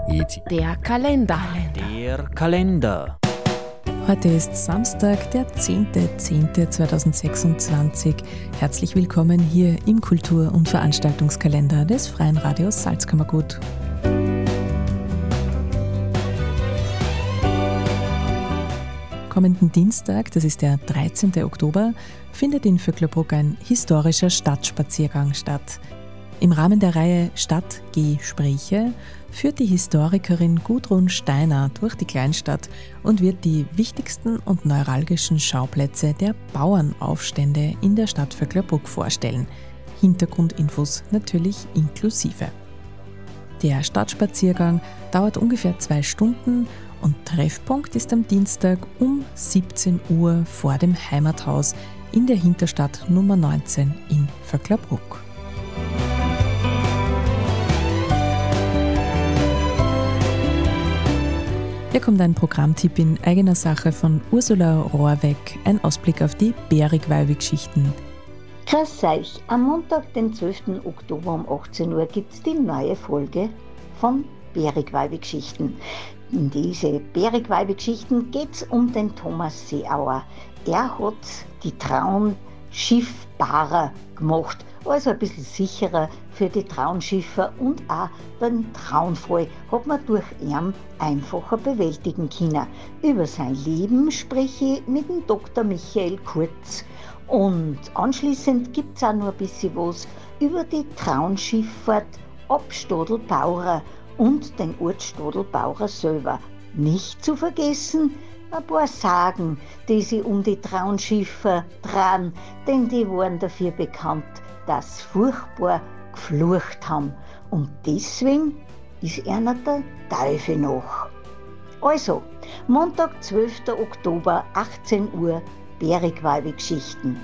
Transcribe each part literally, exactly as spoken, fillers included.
Jetzt. Der Kalender. Der Kalender. Heute ist Samstag, der zehnter zehnter zweitausendsechsundzwanzig. Herzlich willkommen hier im Kultur- und Veranstaltungskalender des Freien Radios Salzkammergut. Kommenden Dienstag, das ist der dreizehnter Oktober, findet in Vöcklerbruck ein historischer Stadtspaziergang statt. Im Rahmen der Reihe Stadtgespräche führt die Historikerin Gudrun Steiner durch die Kleinstadt und wird die wichtigsten und neuralgischen Schauplätze der Bauernaufstände in der Stadt Vöcklerbruck vorstellen. Hintergrundinfos natürlich inklusive. Der Stadtspaziergang dauert ungefähr zwei Stunden und Treffpunkt ist am Dienstag um siebzehn Uhr vor dem Heimathaus in der Hinterstadt Nummer neunzehn in Vöcklerbruck. Hier kommt ein Programmtipp in eigener Sache von Ursula Rohrweck, ein Ausblick auf die Berigweibi-Geschichten. Grüß euch, am Montag, den zwölften Oktober um achtzehn Uhr gibt es die neue Folge von Berigweibi-Geschichten. In diese Berigweibi-Geschichten geht es um den Thomas Seeauer. Er hat die Traunschiffbahrer gemacht, also ein bisschen sicherer für die Traunschiffer und auch den Traunfall hat man durch ihn einfacher bewältigen können. Über sein Leben spreche ich mit dem Doktor Michael Kurz. Und anschließend gibt es auch noch ein bisschen was über die Traunschifffahrt ab Stadelbauer und den Ort Stadelbauer selber. Nicht zu vergessen, ein paar Sagen, die sich um die Traunschiffer drehen, denn die waren dafür bekannt, dass sie furchtbar geflucht haben. Und deswegen ist einer der Teufel nach. Also, Montag, zwölfter Oktober, achtzehn Uhr, Berigweibi-Geschichten.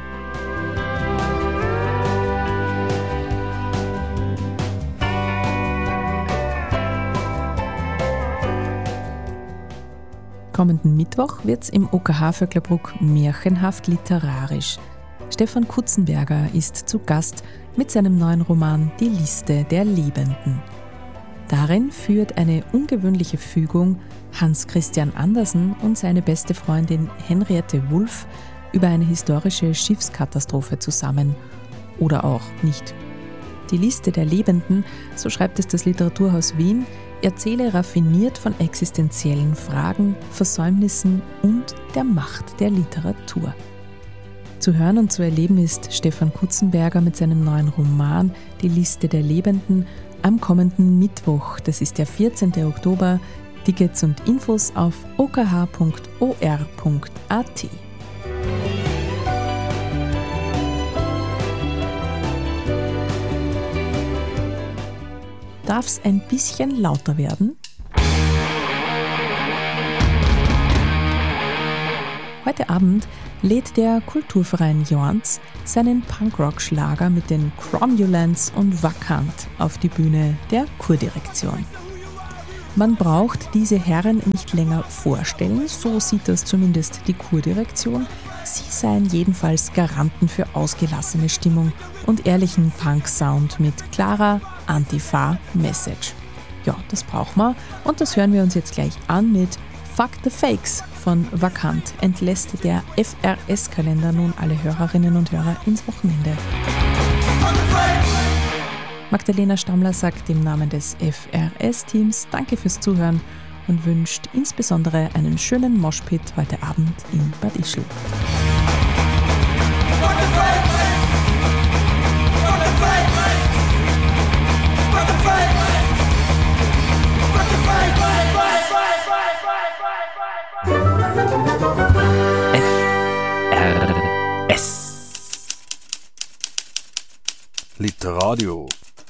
Kommenden Mittwoch wird es im O K H Vöcklerbruck märchenhaft literarisch. Stefan Kutzenberger ist zu Gast mit seinem neuen Roman Die Liste der Lebenden. Darin führt eine ungewöhnliche Fügung Hans Christian Andersen und seine beste Freundin Henriette Wulff über eine historische Schiffskatastrophe zusammen. Oder auch nicht. Die Liste der Lebenden, so schreibt es das Literaturhaus Wien, erzähle raffiniert von existenziellen Fragen, Versäumnissen und der Macht der Literatur. Zu hören und zu erleben ist Stefan Kutzenberger mit seinem neuen Roman Die Liste der Lebenden am kommenden Mittwoch, das ist der vierzehnter Oktober. Tickets und Infos auf o k h punkt o r punkt a t. Darf es ein bisschen lauter werden? Heute Abend lädt der Kulturverein Jorns seinen Punkrock-Schlager mit den Cromulants und Vakant auf die Bühne der Kurdirektion. Man braucht diese Herren nicht länger vorstellen, so sieht das zumindest die Kurdirektion. Sie seien jedenfalls Garanten für ausgelassene Stimmung und ehrlichen Punk-Sound mit klarer Antifa-Message. Ja, das brauchen wir und das hören wir uns jetzt gleich an mit Fuck the Fakes von Vakant. Entlässt der F R S-Kalender nun alle Hörerinnen und Hörer ins Wochenende. Magdalena Stammler sagt im Namen des F R S-Teams Danke fürs Zuhören und wünscht insbesondere einen schönen Moshpit heute Abend in Bad Ischl. Literadio.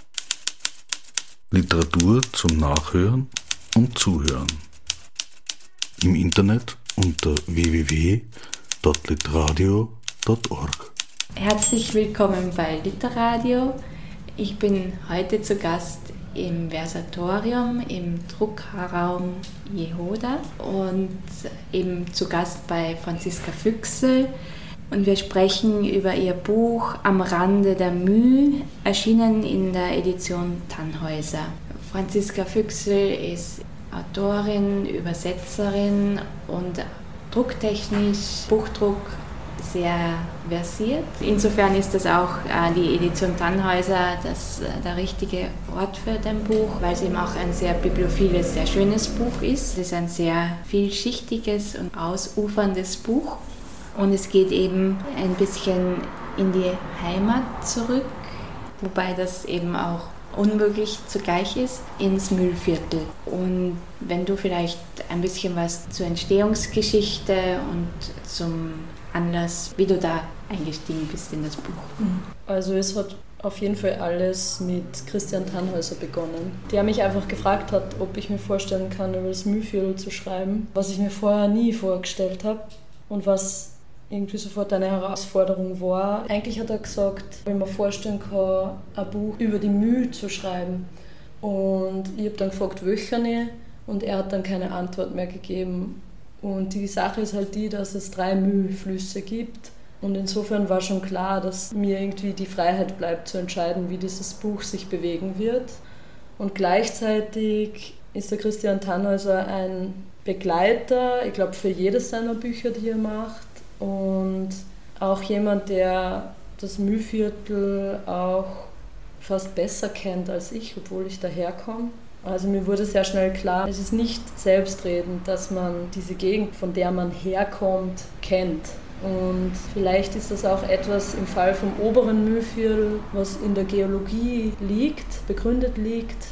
Literatur zum Nachhören und Zuhören. Im Internet unter w w w punkt literadio punkt org. Herzlich willkommen bei Literadio. Ich bin heute zu Gast im Versatorium im Druckraum Jehoda und eben zu Gast bei Franziska Füchsel. und wir sprechen über ihr Buch Am Rande der Müh, erschienen in der Edition Tannhäuser. Franziska Füchsel ist Autorin, Übersetzerin und drucktechnisch, Buchdruck sehr versiert. Insofern ist das auch äh, die Edition Tannhäuser das, äh, der richtige Ort für dein Buch, weil es eben auch ein sehr bibliophiles, sehr schönes Buch ist. Es ist ein sehr vielschichtiges und ausuferndes Buch und es geht eben ein bisschen in die Heimat zurück, wobei das eben auch unmöglich zugleich ist, ins Mühlviertel. Und wenn du vielleicht ein bisschen was zur Entstehungsgeschichte und zum Anlass, wie du da eingestiegen bist in das Buch. Also es hat auf jeden Fall alles mit Christian Tannhäuser begonnen, der mich einfach gefragt hat, ob ich mir vorstellen kann, über das Mühlviertel zu schreiben, was ich mir vorher nie vorgestellt habe und was irgendwie sofort eine Herausforderung war. Eigentlich hat er gesagt, wenn man vorstellen kann, ein Buch über die Müh zu schreiben. Und ich habe dann gefragt, welche, und er hat dann keine Antwort mehr gegeben. Und die Sache ist halt die, dass es drei Mühlflüsse gibt. Und insofern war schon klar, dass mir irgendwie die Freiheit bleibt, zu entscheiden, wie dieses Buch sich bewegen wird. Und gleichzeitig ist der Christian Tannhäuser ein Begleiter, ich glaube, für jedes seiner Bücher, die er macht. Und auch jemand, der das Mühlviertel auch fast besser kennt als ich, obwohl ich daherkomme. Also mir wurde sehr schnell klar, es ist nicht selbstredend, dass man diese Gegend, von der man herkommt, kennt. Und vielleicht ist das auch etwas im Fall vom oberen Mühlviertel, was in der Geologie liegt, begründet liegt,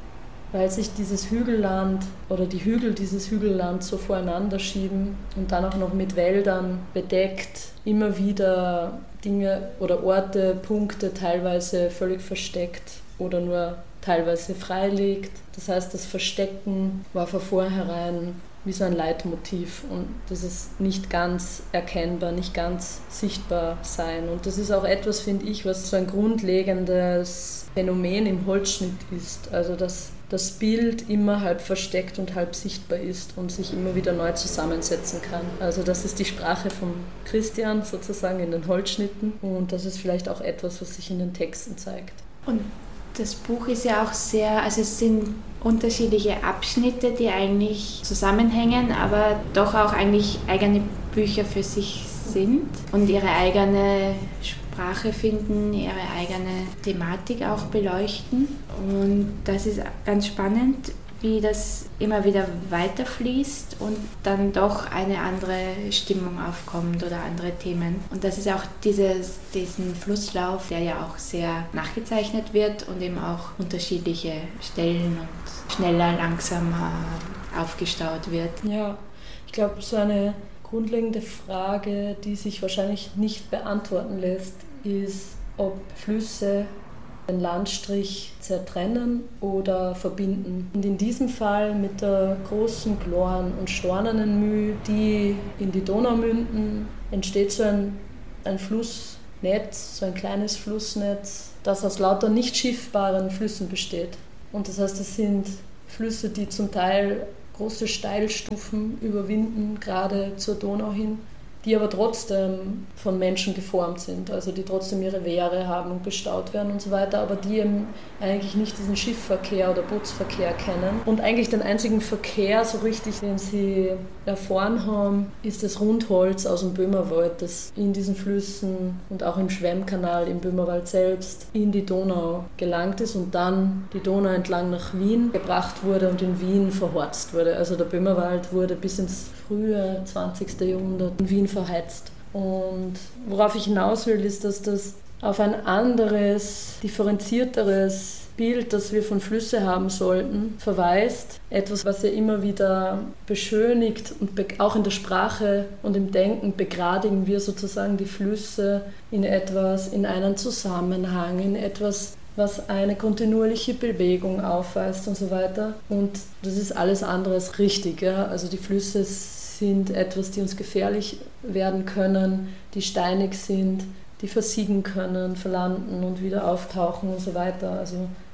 weil sich dieses Hügelland oder die Hügel dieses Hügellands so voreinander schieben und dann auch noch mit Wäldern bedeckt, immer wieder Dinge oder Orte, Punkte teilweise völlig versteckt oder nur teilweise frei liegt. Das heißt, das Verstecken war von vornherein wie so ein Leitmotiv und das ist nicht ganz erkennbar, nicht ganz sichtbar sein. Und das ist auch etwas, finde ich, was so ein grundlegendes Phänomen im Holzschnitt ist. Also dass das Bild immer halb versteckt und halb sichtbar ist und sich immer wieder neu zusammensetzen kann. Also das ist die Sprache von Christian sozusagen in den Holzschnitten und das ist vielleicht auch etwas, was sich in den Texten zeigt. Und das Buch ist ja auch sehr, also es sind unterschiedliche Abschnitte, die eigentlich zusammenhängen, aber doch auch eigentlich eigene Bücher für sich sind und ihre eigene Sprache finden, ihre eigene Thematik auch beleuchten. Und das ist ganz spannend, wie das immer wieder weiterfließt und dann doch eine andere Stimmung aufkommt oder andere Themen. Und das ist auch dieses, diesen Flusslauf, der ja auch sehr nachgezeichnet wird und eben auch unterschiedliche Stellen und schneller, langsamer aufgestaut wird. Ja, ich glaube, so eine grundlegende Frage, die sich wahrscheinlich nicht beantworten lässt, ist, ob Flüsse den Landstrich zertrennen oder verbinden. Und in diesem Fall mit der großen Glorn und stornernen Müh, die in die Donau münden, entsteht so ein, ein Flussnetz, so ein kleines Flussnetz, das aus lauter nicht schiffbaren Flüssen besteht. Und das heißt, es sind Flüsse, die zum Teil große Steilstufen überwinden, gerade zur Donau hin, die aber trotzdem von Menschen geformt sind, also die trotzdem ihre Wehre haben und bestaut werden und so weiter, aber die eben eigentlich nicht diesen Schiffverkehr oder Bootsverkehr kennen. Und eigentlich den einzigen Verkehr so richtig, den sie erfahren haben, ist das Rundholz aus dem Böhmerwald, das in diesen Flüssen und auch im Schwemmkanal im Böhmerwald selbst in die Donau gelangt ist und dann die Donau entlang nach Wien gebracht wurde und in Wien verhorzt wurde. Also der Böhmerwald wurde bis ins frühe zwanzigste Jahrhundert in Wien verheizt. Und worauf ich hinaus will, ist, dass das auf ein anderes, differenzierteres Bild, das wir von Flüsse haben sollten, verweist. Etwas, was ja immer wieder beschönigt und auch in der Sprache und im Denken begradigen wir sozusagen die Flüsse in etwas, in einen Zusammenhang, in etwas, was eine kontinuierliche Bewegung aufweist und so weiter. Und das ist alles andere als richtig. Ja? Also die Flüsse sind etwas, die uns gefährlich werden können, die steinig sind, die versiegen können, verlanden und wieder auftauchen und so weiter. Also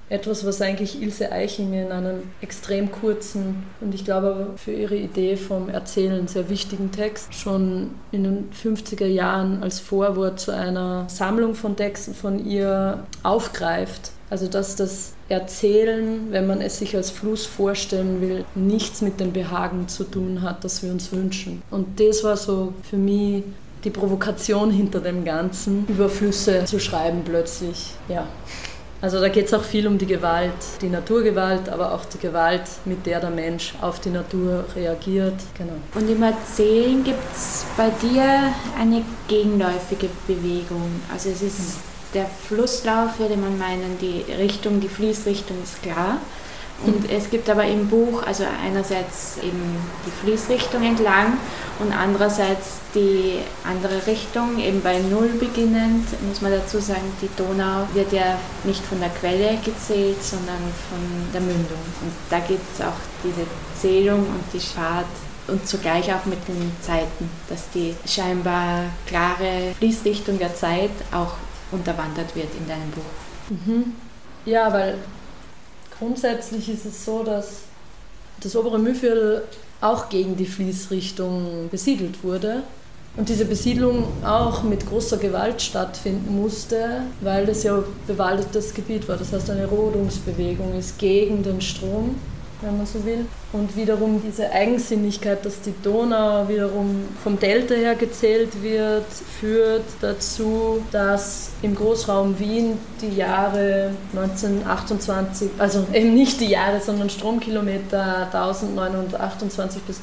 Etwas, was eigentlich Ilse Eichinger in einem extrem kurzen und ich glaube für ihre Idee vom Erzählen sehr wichtigen Text schon in den fünfziger Jahren als Vorwort zu einer Sammlung von Texten von ihr aufgreift. Also dass das Erzählen, wenn man es sich als Fluss vorstellen will, nichts mit dem Behagen zu tun hat, das wir uns wünschen. Und das war so für mich die Provokation hinter dem Ganzen, über Flüsse zu schreiben plötzlich. Ja. Also da geht es auch viel um die Gewalt, die Naturgewalt, aber auch die Gewalt, mit der der Mensch auf die Natur reagiert. Genau. Und im Erzählen gibt es bei dir eine gegenläufige Bewegung. Also es ist der Flusslauf, würde man meinen, die Richtung, die Fließrichtung ist klar. Und es gibt aber im Buch, also einerseits eben die Fließrichtung entlang und andererseits die andere Richtung, eben bei Null beginnend, muss man dazu sagen, die Donau wird ja nicht von der Quelle gezählt, sondern von der Mündung. Und da gibt es auch diese Zählung und die Fahrt und zugleich auch mit den Zeiten, dass die scheinbar klare Fließrichtung der Zeit auch unterwandert wird in deinem Buch. Mhm. Ja, weil grundsätzlich ist es so, dass das obere Mühlviertel auch gegen die Fließrichtung besiedelt wurde und diese Besiedlung auch mit großer Gewalt stattfinden musste, weil das ja bewaldetes Gebiet war. Das heißt, eine Rodungsbewegung ist gegen den Strom, wenn man so will. Und wiederum diese Eigensinnigkeit, dass die Donau wiederum vom Delta her gezählt wird, führt dazu, dass im Großraum Wien die Jahre neunzehnhundertachtundzwanzig, also eben nicht die Jahre, sondern Stromkilometer neunzehnhundertachtundzwanzig bis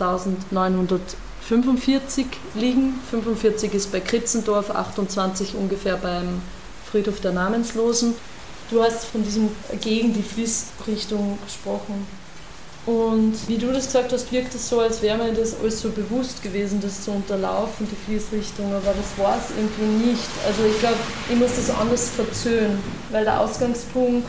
neunzehnhundertfünfundvierzig liegen. fünfundvierzig ist bei Kritzendorf, achtundzwanzig ungefähr beim Friedhof der Namenslosen. Du hast von diesem gegen die Fließrichtung gesprochen. Und wie du das gesagt hast, wirkt es so, als wäre mir das alles so bewusst gewesen, das zu unterlaufen, die Fließrichtung, aber das war es irgendwie nicht. Also ich glaube, ich muss das anders verzögern, weil der Ausgangspunkt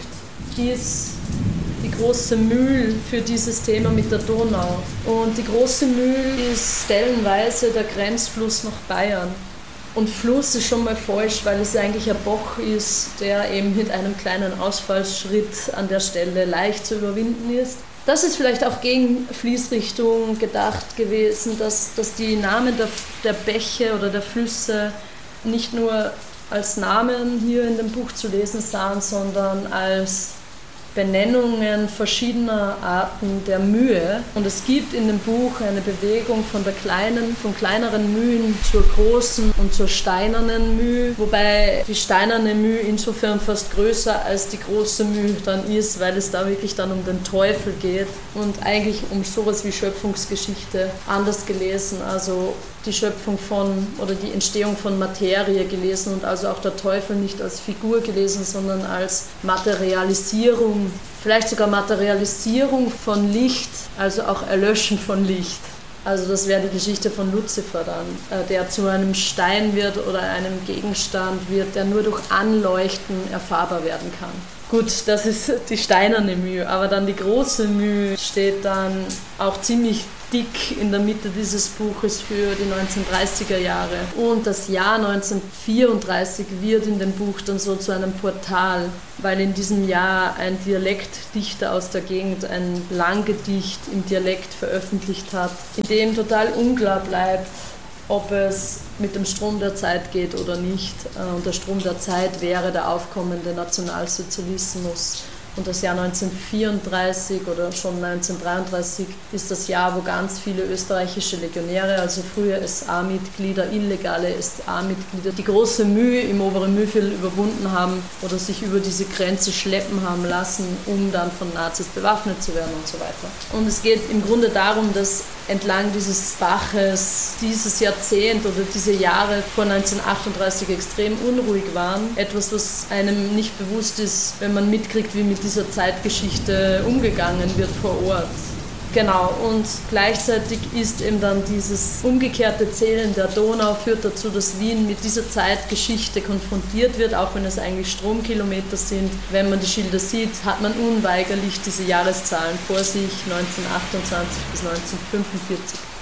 ist die große Mühl für dieses Thema mit der Donau. Und die große Mühl ist stellenweise der Grenzfluss nach Bayern. Und Fluss ist schon mal falsch, weil es eigentlich ein Bach ist, der eben mit einem kleinen Ausfallsschritt an der Stelle leicht zu überwinden ist. Das ist vielleicht auch gegen Fließrichtung gedacht gewesen, dass, dass die Namen der, der Bäche oder der Flüsse nicht nur als Namen hier in dem Buch zu lesen sind, sondern als Benennungen verschiedener Arten der Mühe. Und es gibt in dem Buch eine Bewegung von der kleinen, von kleineren Mühen zur großen und zur steinernen Mühe, wobei die steinerne Mühe insofern fast größer als die große Mühe dann ist, weil es da wirklich dann um den Teufel geht und eigentlich um sowas wie Schöpfungsgeschichte anders gelesen, also die Schöpfung von oder die Entstehung von Materie gelesen und also auch der Teufel nicht als Figur gelesen, sondern als Materialisierung, vielleicht sogar Materialisierung von Licht, also auch Erlöschen von Licht. Also das wäre die Geschichte von Luzifer dann, der zu einem Stein wird oder einem Gegenstand wird, der nur durch Anleuchten erfahrbar werden kann. Gut, das ist die steinerne Mühe, aber dann die große Mühe steht dann auch ziemlich dick in der Mitte dieses Buches für die neunzehnhundertdreißiger Jahre. Und das Jahr neunzehnhundertvierunddreißig wird in dem Buch dann so zu einem Portal, weil in diesem Jahr ein Dialektdichter aus der Gegend ein Langgedicht im Dialekt veröffentlicht hat, in dem total unklar bleibt, ob es mit dem Strom der Zeit geht oder nicht. Und der Strom der Zeit wäre der aufkommende Nationalsozialismus. Und das Jahr neunzehnhundertvierunddreißig oder schon neunzehnhundertdreiunddreißig ist das Jahr, wo ganz viele österreichische Legionäre, also früher S A-Mitglieder, illegale S A-Mitglieder, die große Mühe im oberen Mühlviertel überwunden haben oder sich über diese Grenze schleppen haben lassen, um dann von Nazis bewaffnet zu werden und so weiter. Und es geht im Grunde darum, dass entlang dieses Baches dieses Jahrzehnt oder diese Jahre vor neunzehnhundertachtunddreißig extrem unruhig waren. Etwas, was einem nicht bewusst ist, wenn man mitkriegt, wie mit dieser Zeitgeschichte umgegangen wird vor Ort. Genau, und gleichzeitig ist eben dann dieses umgekehrte Zählen der Donau führt dazu, dass Wien mit dieser Zeitgeschichte konfrontiert wird, auch wenn es eigentlich Stromkilometer sind. Wenn man die Schilder sieht, hat man unweigerlich diese Jahreszahlen vor sich, neunzehnhundertachtundzwanzig bis neunzehnhundertfünfundvierzig.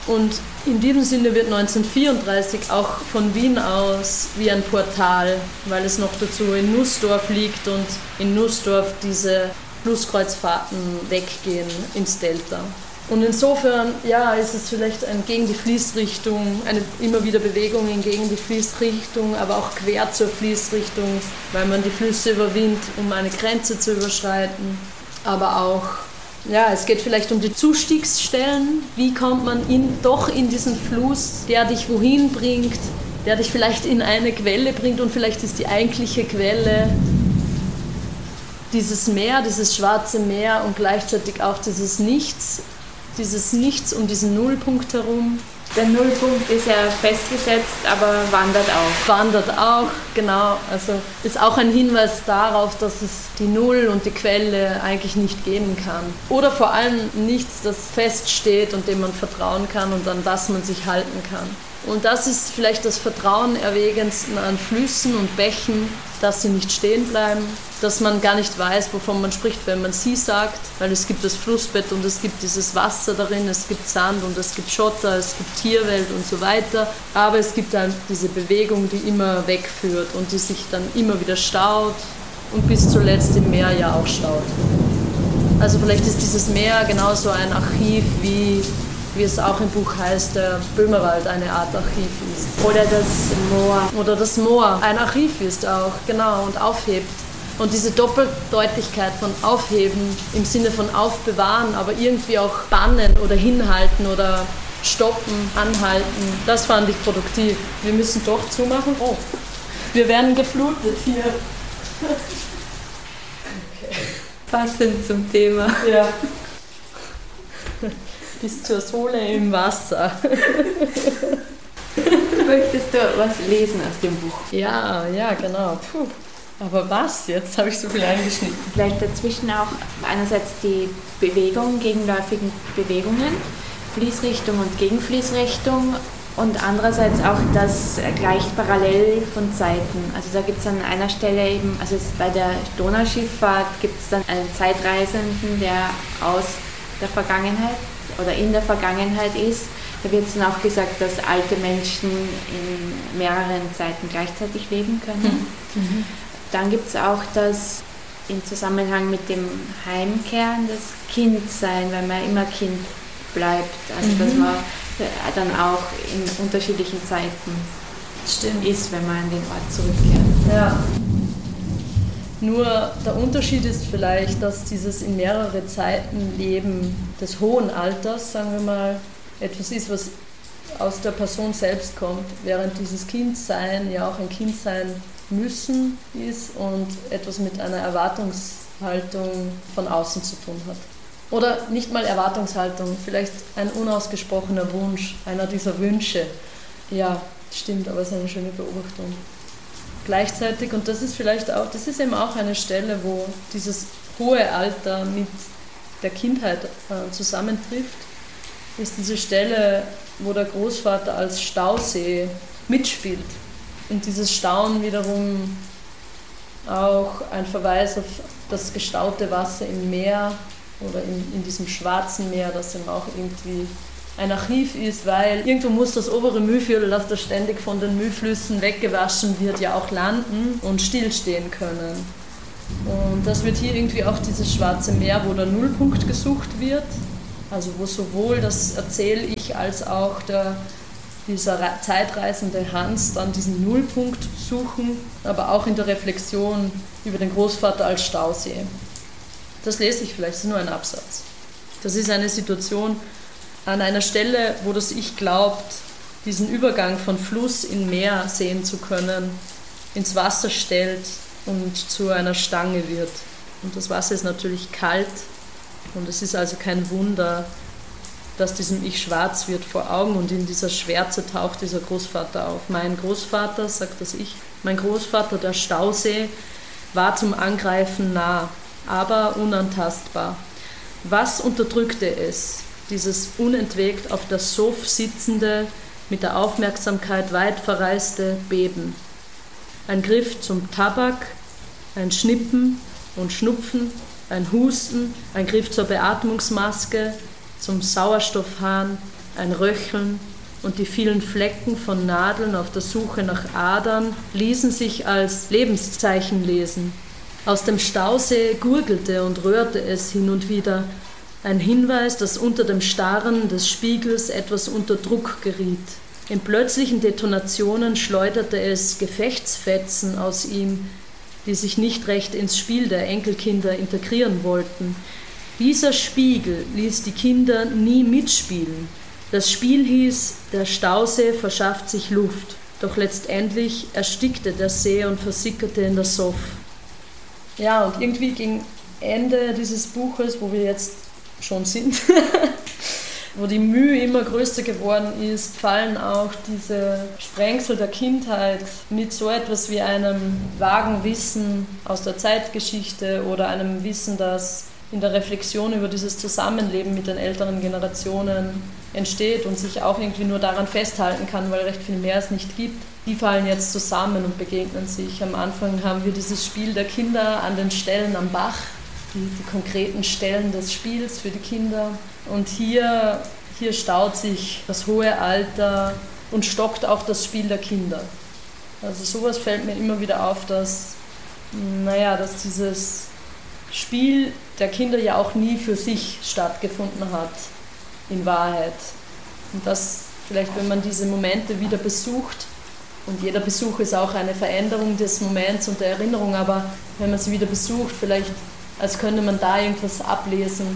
Und in diesem Sinne wird neunzehnhundertvierunddreißig auch von Wien aus wie ein Portal, weil es noch dazu in Nussdorf liegt und in Nussdorf diese Flusskreuzfahrten weggehen ins Delta. Und insofern, ja, ist es vielleicht ein gegen die Fließrichtung, eine immer wieder Bewegungen gegen die Fließrichtung, aber auch quer zur Fließrichtung, weil man die Flüsse überwindet, um eine Grenze zu überschreiten. Aber auch, ja, es geht vielleicht um die Zustiegsstellen. Wie kommt man in, doch in diesen Fluss, der dich wohin bringt, der dich vielleicht in eine Quelle bringt und vielleicht ist die eigentliche Quelle dieses Meer, dieses schwarze Meer und gleichzeitig auch dieses Nichts, dieses Nichts um diesen Nullpunkt herum. Der Nullpunkt ist ja festgesetzt, aber wandert auch. Wandert auch, genau. Also ist auch ein Hinweis darauf, dass es die Null und die Quelle eigentlich nicht geben kann. Oder vor allem nichts, das feststeht und dem man vertrauen kann und an das man sich halten kann. Und das ist vielleicht das Vertrauenerwegendste an Flüssen und Bächen, dass sie nicht stehen bleiben, dass man gar nicht weiß, wovon man spricht, wenn man sie sagt, weil es gibt das Flussbett und es gibt dieses Wasser darin, es gibt Sand und es gibt Schotter, es gibt Tierwelt und so weiter, aber es gibt dann diese Bewegung, die immer wegführt und die sich dann immer wieder staut und bis zuletzt im Meer ja auch staut. Also vielleicht ist dieses Meer genauso ein Archiv, wie, wie es auch im Buch heißt, der Böhmerwald eine Art Archiv ist. Oder das Moor. Oder das Moor ein Archiv ist auch, genau, und aufhebt. Und diese Doppeldeutigkeit von aufheben im Sinne von aufbewahren, aber irgendwie auch bannen oder hinhalten oder stoppen, anhalten, das fand ich produktiv. Wir müssen doch zumachen. Oh, wir werden geflutet hier. Okay. Passend zum Thema. Ja. Bis zur Sohle im Wasser. Möchtest du was lesen aus dem Buch? Ja, ja, genau. Puh. Aber was? Jetzt habe ich so viel eingeschnitten. Vielleicht dazwischen auch einerseits die Bewegung, gegenläufigen Bewegungen, Fließrichtung und Gegenfließrichtung und andererseits auch das gleich parallel von Zeiten. Also da gibt es an einer Stelle eben, also bei der Donauschifffahrt gibt es dann einen Zeitreisenden, der aus der Vergangenheit oder in der Vergangenheit ist. Da wird es dann auch gesagt, dass alte Menschen in mehreren Zeiten gleichzeitig leben können. Mhm. Dann gibt es auch das im Zusammenhang mit dem Heimkehren, das Kindsein, weil man immer Kind bleibt. Also mhm. dass man dann auch in unterschiedlichen Zeiten Stimmt. ist, wenn man an den Ort zurückkehrt. Ja. Nur der Unterschied ist vielleicht, dass dieses in mehrere Zeiten Leben des hohen Alters, sagen wir mal, etwas ist, was aus der Person selbst kommt, während dieses Kindsein ja auch ein Kindsein müssen ist und etwas mit einer Erwartungshaltung von außen zu tun hat. Oder nicht mal Erwartungshaltung, vielleicht ein unausgesprochener Wunsch, einer dieser Wünsche. Ja, stimmt, aber es ist eine schöne Beobachtung. Gleichzeitig, und das ist vielleicht auch, das ist eben auch eine Stelle, wo dieses hohe Alter mit der Kindheit äh, zusammentrifft, ist diese Stelle, wo der Großvater als Stausee mitspielt. Und dieses Stauen wiederum auch ein Verweis auf das gestaute Wasser im Meer oder in, in diesem schwarzen Meer, das eben auch irgendwie ein Archiv ist, weil irgendwo muss das obere Mühlviertel, das da ständig von den Mühlflüssen weggewaschen wird, ja auch landen und stillstehen können. Und das wird hier irgendwie auch dieses schwarze Meer, wo der Nullpunkt gesucht wird, also wo sowohl das Erzähl-Ich als auch der dieser zeitreisende Hans dann diesen Nullpunkt suchen, aber auch in der Reflexion über den Großvater als Stausee. Das lese ich vielleicht, das ist nur ein Absatz. Das ist eine Situation an einer Stelle, wo das Ich glaubt, diesen Übergang von Fluss in Meer sehen zu können, ins Wasser stellt und zu einer Stange wird. Und das Wasser ist natürlich kalt und es ist also kein Wunder, dass diesem Ich schwarz wird vor Augen und in dieser Schwärze taucht dieser Großvater auf. Mein Großvater, sagt das Ich, mein Großvater, der Stausee, war zum Angreifen nah, aber unantastbar. Was unterdrückte es, dieses unentwegt auf der Sof sitzende, mit der Aufmerksamkeit weit verreiste Beben? Ein Griff zum Tabak, ein Schnippen und Schnupfen, ein Husten, ein Griff zur Beatmungsmaske, zum Sauerstoffhahn, ein Röcheln und die vielen Flecken von Nadeln auf der Suche nach Adern ließen sich als Lebenszeichen lesen. Aus dem Stausee gurgelte und röhrte es hin und wieder, ein Hinweis, dass unter dem Starren des Spiegels etwas unter Druck geriet. In plötzlichen Detonationen schleuderte es Gefechtsfetzen aus ihm, die sich nicht recht ins Spiel der Enkelkinder integrieren wollten. Dieser Spiegel ließ die Kinder nie mitspielen. Das Spiel hieß, der Stausee verschafft sich Luft, doch letztendlich erstickte der See und versickerte in der Soff. Ja, und irgendwie gegen Ende dieses Buches, wo wir jetzt schon sind, wo die Mühe immer größer geworden ist, fallen auch diese Sprengsel der Kindheit mit so etwas wie einem vagen Wissen aus der Zeitgeschichte oder einem Wissen, das in der Reflexion über dieses Zusammenleben mit den älteren Generationen entsteht und sich auch irgendwie nur daran festhalten kann, weil recht viel mehr es nicht gibt. Die fallen jetzt zusammen und begegnen sich. Am Anfang haben wir dieses Spiel der Kinder an den Stellen am Bach, die, die konkreten Stellen des Spiels für die Kinder. Und hier, hier staut sich das hohe Alter und stockt auch das Spiel der Kinder. Also sowas fällt mir immer wieder auf, dass, naja, dass dieses Spiel der Kinder ja auch nie für sich stattgefunden hat, in Wahrheit. Und dass vielleicht, wenn man diese Momente wieder besucht, und jeder Besuch ist auch eine Veränderung des Moments und der Erinnerung, aber wenn man sie wieder besucht, vielleicht als könnte man da irgendwas ablesen.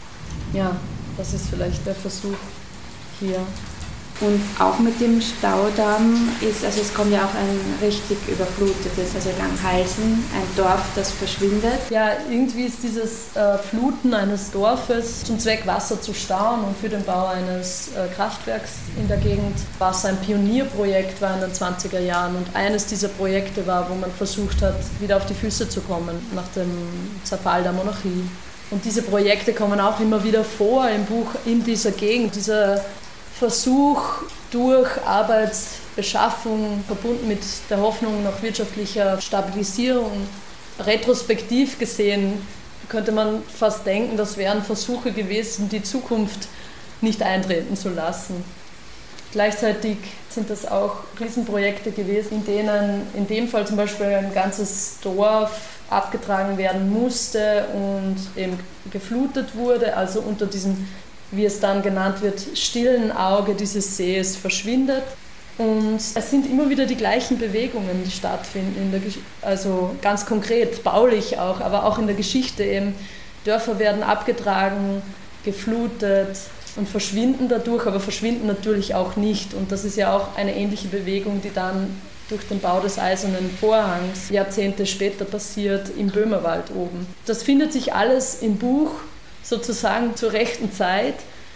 Ja, das ist vielleicht der Versuch hier. Und auch mit dem Staudamm ist, also es kommt ja auch ein richtig überflutetes, also Langhalsen, ein Dorf, das verschwindet. Ja, irgendwie ist dieses äh, Fluten eines Dorfes zum Zweck Wasser zu stauen und für den Bau eines äh, Kraftwerks in der Gegend, was ein Pionierprojekt war in den zwanziger Jahren. Und eines dieser Projekte war, wo man versucht hat, wieder auf die Füße zu kommen nach dem Zerfall der Monarchie. Und diese Projekte kommen auch immer wieder vor im Buch in dieser Gegend, dieser Versuch durch Arbeitsbeschaffung verbunden mit der Hoffnung nach wirtschaftlicher Stabilisierung. Retrospektiv gesehen könnte man fast denken, das wären Versuche gewesen, die Zukunft nicht eintreten zu lassen. Gleichzeitig sind das auch Riesenprojekte gewesen, in denen in dem Fall zum Beispiel ein ganzes Dorf abgetragen werden musste und eben geflutet wurde, also unter diesem, wie es dann genannt wird, stillen Auge dieses Sees verschwindet. Und es sind immer wieder die gleichen Bewegungen, die stattfinden, in der Gesch- also ganz konkret, baulich auch, aber auch in der Geschichte eben. Dörfer werden abgetragen, geflutet und verschwinden dadurch, aber verschwinden natürlich auch nicht. Und das ist ja auch eine ähnliche Bewegung, die dann durch den Bau des Eisernen Vorhangs Jahrzehnte später passiert im Böhmerwald oben. Das findet sich alles im Buch sozusagen zur rechten Zeit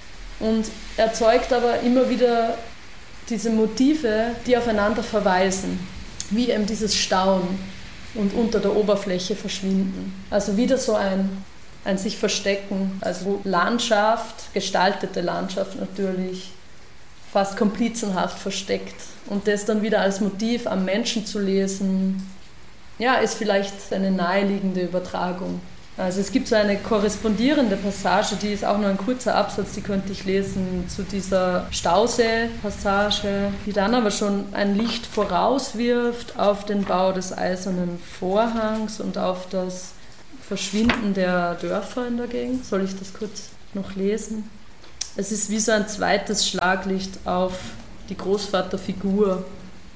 und erzeugt aber immer wieder diese Motive, die aufeinander verweisen, wie eben dieses Stauen und unter der Oberfläche verschwinden. Also wieder so ein, ein sich verstecken, also Landschaft, gestaltete Landschaft natürlich, fast komplizenhaft versteckt. Und das dann wieder als Motiv am Menschen zu lesen, ja, ist vielleicht eine naheliegende Übertragung. Also es gibt so eine korrespondierende Passage, die ist auch nur ein kurzer Absatz, die könnte ich lesen, zu dieser Stausee-Passage, die dann aber schon ein Licht vorauswirft auf den Bau des Eisernen Vorhangs und auf das Verschwinden der Dörfer in der Gegend. Soll ich das kurz noch lesen? Es ist wie so ein zweites Schlaglicht auf die Großvaterfigur.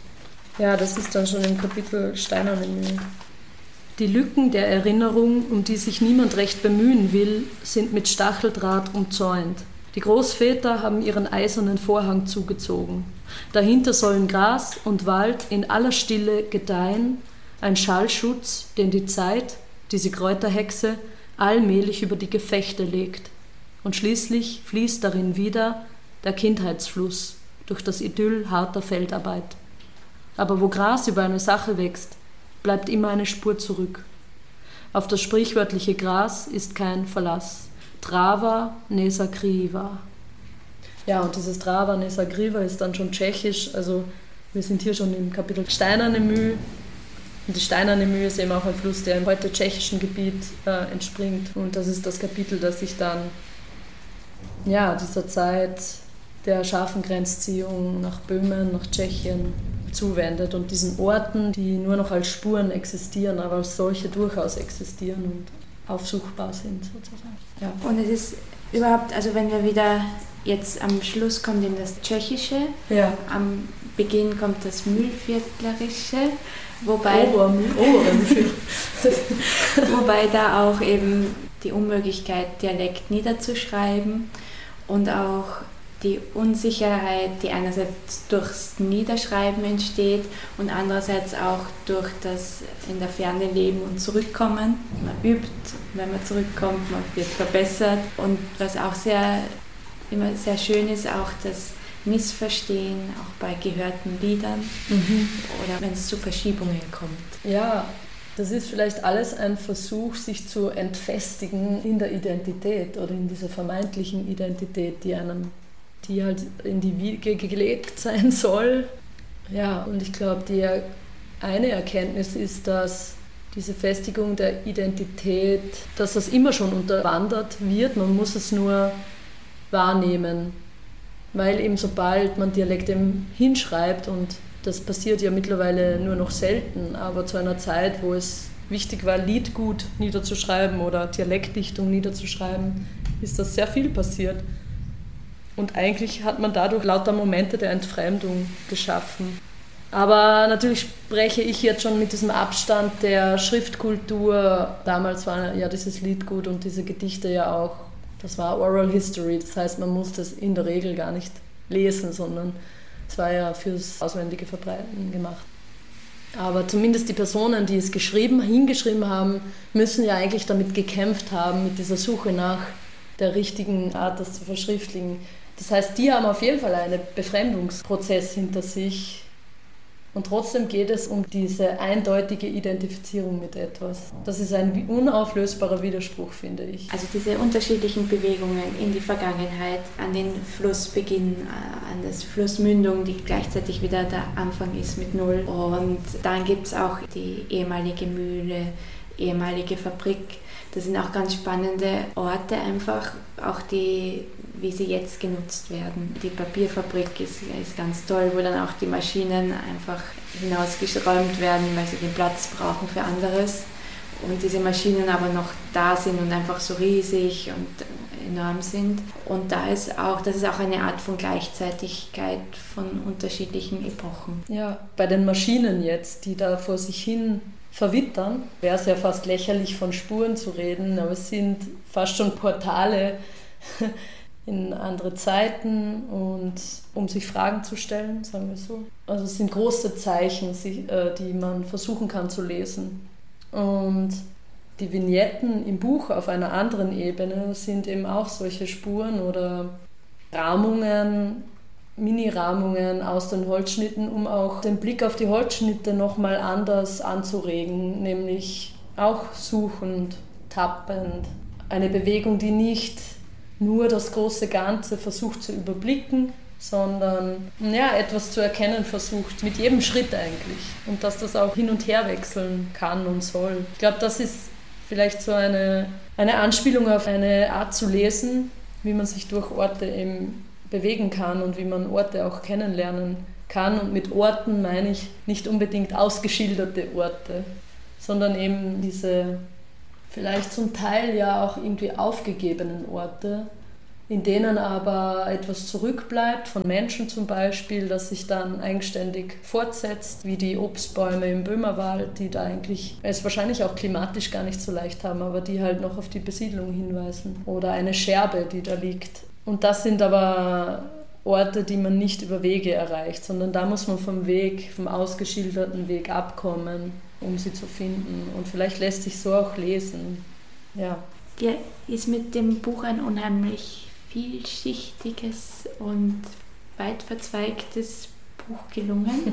Ja, das ist dann schon im Kapitel Steinerne Mühe. Die Lücken der Erinnerung, um die sich niemand recht bemühen will, sind mit Stacheldraht umzäunt. Die Großväter haben ihren eisernen Vorhang zugezogen. Dahinter sollen Gras und Wald in aller Stille gedeihen, ein Schallschutz, den die Zeit, diese Kräuterhexe, allmählich über die Gefechte legt. Und schließlich fließt darin wieder der Kindheitsfluss durch das Idyll harter Feldarbeit. Aber wo Gras über eine Sache wächst, bleibt immer eine Spur zurück. Auf das sprichwörtliche Gras ist kein Verlass. Trava ne zakrywa. Ja, und dieses Trava ne zakrywa ist dann schon tschechisch, also wir sind hier schon im Kapitel Steinerne Müh. Und die Steinerne Müh ist eben auch ein Fluss, der im heute tschechischen Gebiet äh, entspringt. Und das ist das Kapitel, das sich dann ja, dieser Zeit der scharfen Grenzziehung nach Böhmen, nach Tschechien zuwendet und diesen Orten, die nur noch als Spuren existieren, aber als solche durchaus existieren und aufsuchbar sind sozusagen. Ja. Und es ist überhaupt, also wenn wir wieder jetzt am Schluss kommt in das Tschechische, ja. Am Beginn kommt das Mühlviertlerische, wobei, wobei da auch eben die Unmöglichkeit, Dialekt niederzuschreiben und auch die Unsicherheit, die einerseits durchs Niederschreiben entsteht und andererseits auch durch das in der Ferne leben und zurückkommen. Man übt, wenn man zurückkommt, man wird verbessert. Und was auch sehr, immer sehr schön ist, auch das Missverstehen, auch bei gehörten Liedern mhm. oder wenn es zu Verschiebungen kommt. Ja, das ist vielleicht alles ein Versuch, sich zu entfestigen in der Identität oder in dieser vermeintlichen Identität, die einem die halt in die Wiege gelegt sein soll. Ja, und ich glaube, die eine Erkenntnis ist, dass diese Festigung der Identität, dass das immer schon unterwandert wird, man muss es nur wahrnehmen, weil eben sobald man Dialekt eben hinschreibt, und das passiert ja mittlerweile nur noch selten, aber zu einer Zeit, wo es wichtig war, Liedgut niederzuschreiben oder Dialektdichtung niederzuschreiben, ist das sehr viel passiert. Und eigentlich hat man dadurch lauter Momente der Entfremdung geschaffen. Aber natürlich spreche ich jetzt schon mit diesem Abstand der Schriftkultur. Damals war ja dieses Liedgut und diese Gedichte ja auch, das war Oral History. Das heißt, man musste es in der Regel gar nicht lesen, sondern es war ja fürs auswendige Verbreiten gemacht. Aber zumindest die Personen, die es geschrieben, hingeschrieben haben, müssen ja eigentlich damit gekämpft haben, mit dieser Suche nach der richtigen Art, das zu verschriftlichen. Das heißt, die haben auf jeden Fall einen Befremdungsprozess hinter sich. Und trotzdem geht es um diese eindeutige Identifizierung mit etwas. Das ist ein unauflösbarer Widerspruch, finde ich. Also diese unterschiedlichen Bewegungen in die Vergangenheit, an den Flussbeginn, an das Flussmündung, die gleichzeitig wieder der Anfang ist mit Null. Und dann gibt es auch die ehemalige Mühle, ehemalige Fabrik. Das sind auch ganz spannende Orte einfach, auch die, wie sie jetzt genutzt werden. Die Papierfabrik ist, ist ganz toll, wo dann auch die Maschinen einfach hinausgeräumt werden, weil sie den Platz brauchen für anderes. Und diese Maschinen aber noch da sind und einfach so riesig und enorm sind. Und da ist auch, das ist auch eine Art von Gleichzeitigkeit von unterschiedlichen Epochen. Ja, bei den Maschinen jetzt, die da vor sich hin verwittern, wäre es ja fast lächerlich, von Spuren zu reden, aber es sind fast schon Portale in andere Zeiten und um sich Fragen zu stellen, sagen wir so. Also es sind große Zeichen, die man versuchen kann zu lesen. Und die Vignetten im Buch auf einer anderen Ebene sind eben auch solche Spuren oder Rahmungen, Mini-Rahmungen aus den Holzschnitten, um auch den Blick auf die Holzschnitte nochmal anders anzuregen, nämlich auch suchend, tappend. Eine Bewegung, die nicht nur das große Ganze versucht zu überblicken, sondern ja, etwas zu erkennen versucht, mit jedem Schritt eigentlich. Und dass das auch hin und her wechseln kann und soll. Ich glaube, das ist vielleicht so eine, eine Anspielung auf eine Art zu lesen, wie man sich durch Orte eben bewegen kann und wie man Orte auch kennenlernen kann. Und mit Orten meine ich nicht unbedingt ausgeschilderte Orte, sondern eben diese vielleicht zum Teil ja auch irgendwie aufgegebenen Orte, in denen aber etwas zurückbleibt, von Menschen zum Beispiel, das sich dann eigenständig fortsetzt, wie die Obstbäume im Böhmerwald, die da eigentlich es wahrscheinlich auch klimatisch gar nicht so leicht haben, aber die halt noch auf die Besiedlung hinweisen. Oder eine Scherbe, die da liegt. Und das sind aber Orte, die man nicht über Wege erreicht, sondern da muss man vom Weg, vom ausgeschilderten Weg abkommen, um sie zu finden. Und vielleicht lässt sich so auch lesen. Ja. Dir ist mit dem Buch ein unheimlich vielschichtiges und weit verzweigtes Buch gelungen,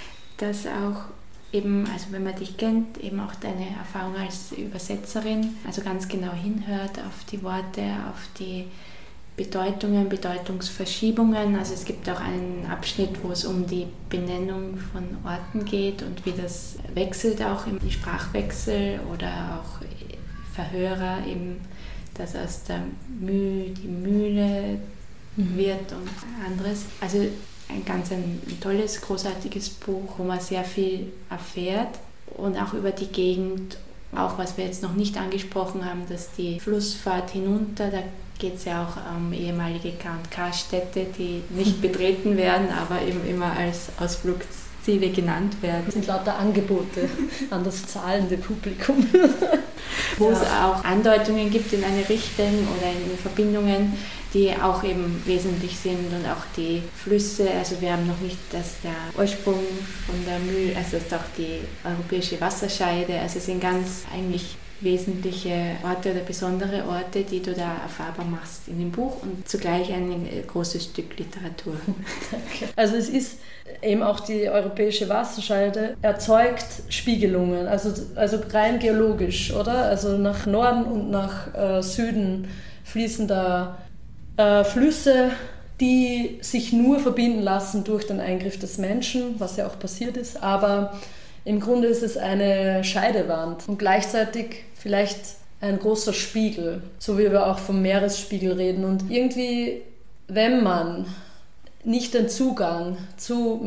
das auch eben, also wenn man dich kennt, eben auch deine Erfahrung als Übersetzerin, also ganz genau hinhört auf die Worte, auf die Bedeutungen, Bedeutungsverschiebungen. Also es gibt auch einen Abschnitt, wo es um die Benennung von Orten geht und wie das wechselt auch im Sprachwechsel oder auch Verhörer, eben das aus der Mühe, die Mühle, mhm. wird und anderes. Also ein ganz ein tolles, großartiges Buch, wo man sehr viel erfährt und auch über die Gegend, auch was wir jetzt noch nicht angesprochen haben, dass die Flussfahrt hinunter, da geht es ja auch um ehemalige K und K-Städte, die nicht betreten werden, aber eben immer als Ausflugsziele genannt werden. Das sind lauter Angebote an das zahlende Publikum. Wo ja. es auch Andeutungen gibt in eine Richtung oder in Verbindungen, die auch eben wesentlich sind und auch die Flüsse, also wir haben noch nicht, dass der Ursprung von der Mühl, also das ist auch die europäische Wasserscheide, also es sind ganz eigentlich wesentliche Orte oder besondere Orte, die du da erfahrbar machst in dem Buch und zugleich ein großes Stück Literatur. Danke. Also es ist eben auch die europäische Wasserscheide erzeugt Spiegelungen, also, also rein geologisch, oder? Also nach Norden und nach äh, Süden fließen da äh, Flüsse, die sich nur verbinden lassen durch den Eingriff des Menschen, was ja auch passiert ist, aber im Grunde ist es eine Scheidewand und gleichzeitig vielleicht ein großer Spiegel, so wie wir auch vom Meeresspiegel reden. Und irgendwie, wenn man nicht den Zugang zu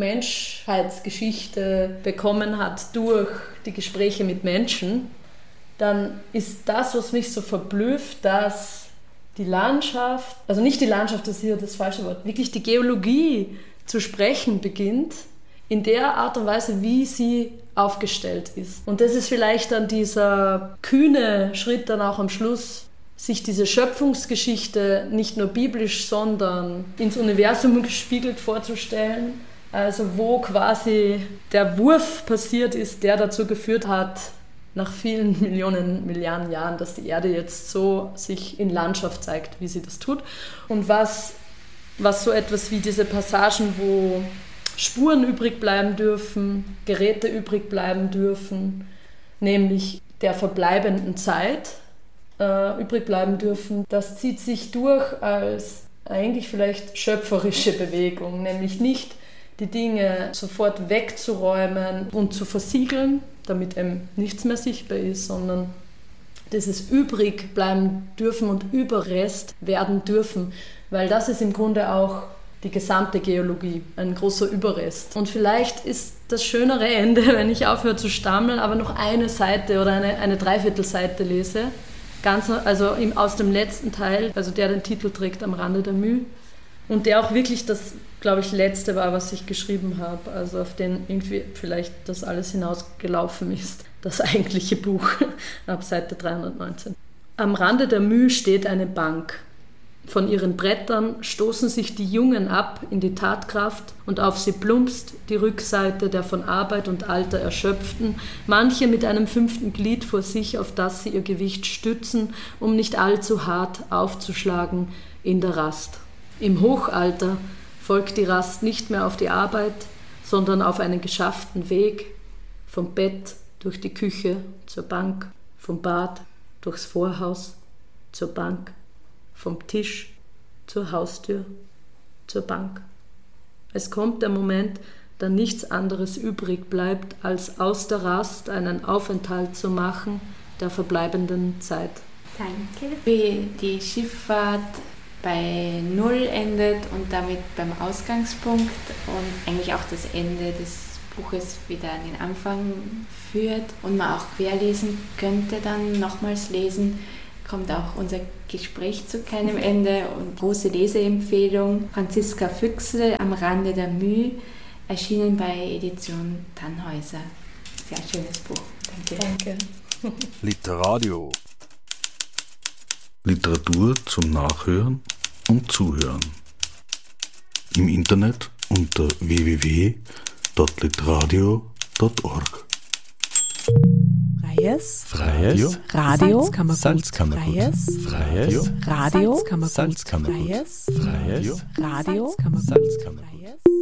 Menschheitsgeschichte bekommen hat durch die Gespräche mit Menschen, dann ist das, was mich so verblüfft, dass die Landschaft, also nicht die Landschaft, das ist hier das falsche Wort, wirklich die Geologie zu sprechen beginnt, in der Art und Weise, wie sie aufgestellt ist. Und das ist vielleicht dann dieser kühne Schritt dann auch am Schluss, sich diese Schöpfungsgeschichte nicht nur biblisch, sondern ins Universum gespiegelt vorzustellen. Also wo quasi der Wurf passiert ist, der dazu geführt hat, nach vielen Millionen, Milliarden Jahren, dass die Erde jetzt so sich in Landschaft zeigt, wie sie das tut. Und was, was so etwas wie diese Passagen, wo Spuren übrig bleiben dürfen, Geräte übrig bleiben dürfen, nämlich der verbleibenden Zeit äh, übrig bleiben dürfen. Das zieht sich durch als eigentlich vielleicht schöpferische Bewegung, nämlich nicht die Dinge sofort wegzuräumen und zu versiegeln, damit eben nichts mehr sichtbar ist, sondern dieses übrig bleiben dürfen und Überrest werden dürfen, weil das ist im Grunde auch die gesamte Geologie, ein großer Überrest. Und vielleicht ist das schönere Ende, wenn ich aufhöre zu stammeln, aber noch eine Seite oder eine, eine Dreiviertelseite lese, ganz, also im, aus dem letzten Teil, also der den Titel trägt, Am Rande der Müh, und der auch wirklich das, glaube ich, letzte war, was ich geschrieben habe, also auf den irgendwie vielleicht das alles hinausgelaufen ist, das eigentliche Buch, ab Seite dreihundertneunzehn. Am Rande der Müh steht eine Bank. Von ihren Brettern stoßen sich die Jungen ab in die Tatkraft und auf sie plumpst die Rückseite der von Arbeit und Alter Erschöpften, manche mit einem fünften Glied vor sich, auf das sie ihr Gewicht stützen, um nicht allzu hart aufzuschlagen in der Rast. Im Hochalter folgt die Rast nicht mehr auf die Arbeit, sondern auf einen geschafften Weg, vom Bett durch die Küche zur Bank, vom Bad durchs Vorhaus zur Bank, vom Tisch zur Haustür, zur Bank. Es kommt der Moment, da nichts anderes übrig bleibt, als aus der Rast einen Aufenthalt zu machen der verbleibenden Zeit. Danke. Wie die Schifffahrt bei Null endet und damit beim Ausgangspunkt und eigentlich auch das Ende des Buches wieder an den Anfang führt und man auch querlesen könnte, dann nochmals lesen, kommt auch unser Gespräch zu keinem Ende und große Leseempfehlung. Franziska Füchsel, Am Rande der Müh, erschienen bei Edition Tannhäuser. Sehr schönes Buch. Danke. Danke. Literadio. Literatur zum Nachhören und Zuhören. Im Internet unter w w w punkt literadio punkt org. Freies, Freies Radio, Salzkammergut, Salzkammergut. Freies, Freies Radio, Salzkammergut, Freies, Freies Radio, Radio Salzkammergut.